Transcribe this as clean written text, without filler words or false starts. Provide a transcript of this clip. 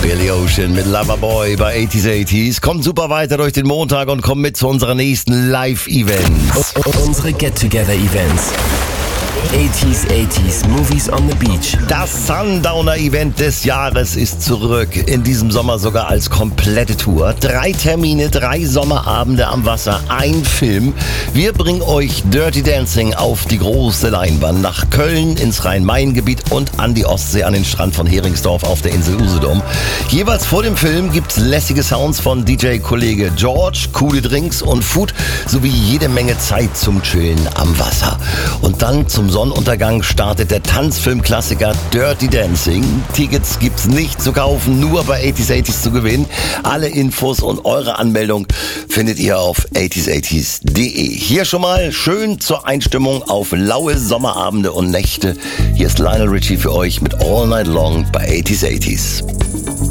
Billy Ocean mit Loverboy bei 80s. Kommt super weiter durch den Montag und kommt mit zu unserer nächsten Live-Events. Unsere Get-Together-Events. 80s Movies on the Beach. Das Sundowner-Event des Jahres ist zurück. In diesem Sommer sogar als komplette Tour. 3 Termine, 3 Sommerabende am Wasser, ein Film. Wir bringen euch Dirty Dancing auf die große Leinwand. Nach Köln, ins Rhein-Main-Gebiet und an die Ostsee, an den Strand von Heringsdorf auf der Insel Usedom. Jeweils vor dem Film gibt's lässige Sounds von DJ-Kollege George, coole Drinks und Food sowie jede Menge Zeit zum Chillen am Wasser. Und dann zum Sonnenuntergang startet der Tanzfilm-Klassiker Dirty Dancing. Tickets gibt's nicht zu kaufen, nur bei 80s zu gewinnen. Alle Infos und eure Anmeldung findet ihr auf 80s.de. Hier schon mal schön zur Einstimmung auf laue Sommerabende und Nächte. Hier ist Lionel Richie für euch mit All Night Long bei 80s.